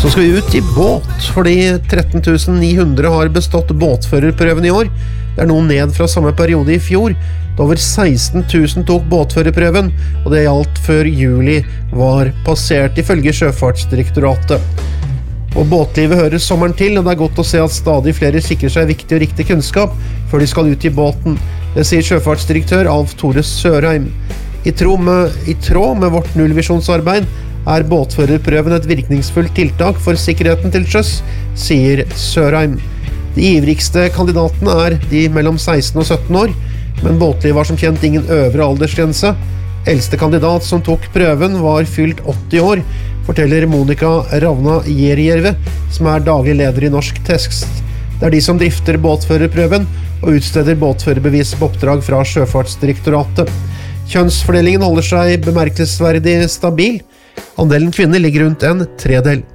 Så skal vi ut i båt, fordi 13 900 har bestått båtførerprøven i år. Det noe ned fra samme periode i fjor, da over 16 000 tok båtførerprøven, og det gjaldt før juli var passert, ifølge Sjøfartsdirektoratet. Og båtlivet hører sommeren til, og det godt å se at stadig flere sikrer seg viktig og riktig kunnskap før de skal ut i båten. Det sier sjøfartsdirektør Alf Tore Sørheim. I tråd med vårt nullvisjonsarbeid båtførerprøven et virkningsfullt tiltak for sikkerheten til sjøs, sier Sørheim. De ivrigste kandidatene de mellom 16 og 17 år, men båtlivet har som kjent ingen øvre aldersgrense. Eldste kandidat som tok prøven var fylt 80 år, forteller Monica Ravna Gjerjärve, som daglig leder i Norsk Tekst. Det de som drifter båtførerprøven og utsteder båtførerbevis på oppdrag fra Sjøfartsdirektoratet. Kjønnsfordelingen holder seg bemerkelsesverdig stabil. Andelen kvinner ligger rundt en tredel.